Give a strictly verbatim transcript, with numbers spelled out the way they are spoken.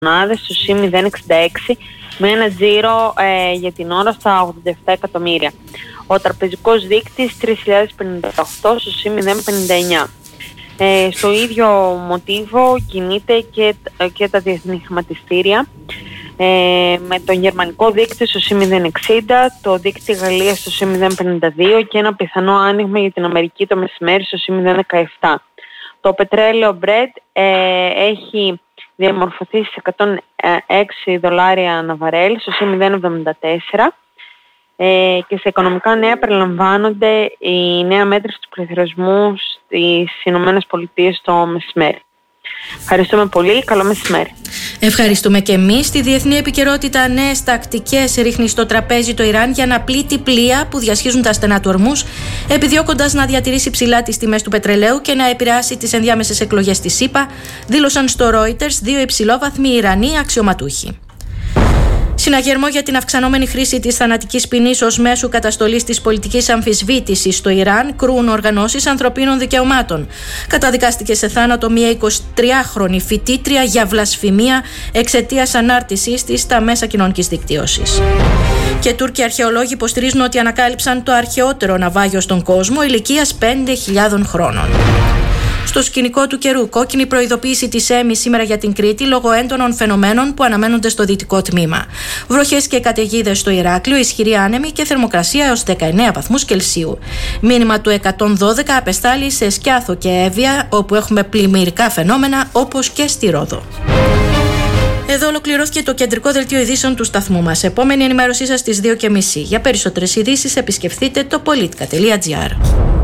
μονάδες στο ΣΥ μηδέν εξήντα έξι με ένα τζίρο ε, για την ώρα στα ογδόντα επτά εκατομμύρια. Ο τραπεζικός δείκτης τρεις χιλιάδες πενήντα οκτώ στο ΣΥ μηδέν πενήντα εννιά. Ε, στο ίδιο μοτίβο κινείται και, και τα διεθνή χρηματιστήρια, ε, με τον γερμανικό δείκτη στο ΣΥ μηδέν εξήντα, το δείκτη Γαλλίας στο ΣΥ μηδέν πενήντα δύο και ένα πιθανό άνοιγμα για την Αμερική το μεσημέρι στο ΣΥ μηδέν δεκαεπτά. Το πετρέλαιο Brent ε, έχει διαμορφωθεί στις εκατόν έξι δολάρια ανά βαρέλ στο ΣΥ μηδέν εβδομήντα τέσσερα. Ε, και σε οικονομικά νέα περιλαμβάνονται η νέα μέτρηση του πληθωρισμού στις Ηνωμένες Πολιτείες το μεσημέρι. Ευχαριστούμε πολύ. Καλό μεσημέρι. Ευχαριστούμε και εμείς. Στη διεθνή επικαιρότητα, νέες τακτικές ρίχνει στο τραπέζι το Ιράν για να πλήττει πλοία που διασχίζουν τα στενά του Ορμούζ, επιδιώκοντας να διατηρήσει ψηλά τις τιμές του πετρελαίου και να επηρεάσει τις ενδιάμεσες εκλογές της ΗΠΑ, δήλωσαν στο Reuters δύο υψηλόβαθμοι Ιρανοί αξιωματούχοι. Συναγερμό για την αυξανόμενη χρήση της θανατικής ποινής ως μέσου καταστολής της πολιτικής αμφισβήτησης στο Ιράν κρούν οργανώσεις ανθρωπίνων δικαιωμάτων. Καταδικάστηκε σε θάνατο μια εικοσιτριάχρονη φοιτήτρια για βλασφημία εξαιτίας ανάρτησής της στα μέσα κοινωνικής δικτύωσης. Και Τούρκοι αρχαιολόγοι υποστηρίζουν ότι ανακάλυψαν το αρχαιότερο ναυάγιο στον κόσμο ηλικίας πέντε χιλιάδων χρόνων. Στο σκηνικό του καιρού, κόκκινη προειδοποίηση της ΕΜΗ σήμερα για την Κρήτη λόγω έντονων φαινομένων που αναμένονται στο δυτικό τμήμα. Βροχές και καταιγίδες στο Ηράκλειο, ισχυρή άνεμη και θερμοκρασία έως δεκαεννέα βαθμούς Κελσίου. Μήνυμα του εκατόν δώδεκα απεστάλλει σε Σκιάθο και Εύβοια, όπου έχουμε πλημμυρικά φαινόμενα όπως και στη Ρόδο. Εδώ ολοκληρώθηκε το κεντρικό δελτίο ειδήσεων του σταθμού μας. Επόμενη ενημέρωσή σας στις δύο και μισή. Για περισσότερες ειδήσεις επισκεφτείτε το politica τελεία gr.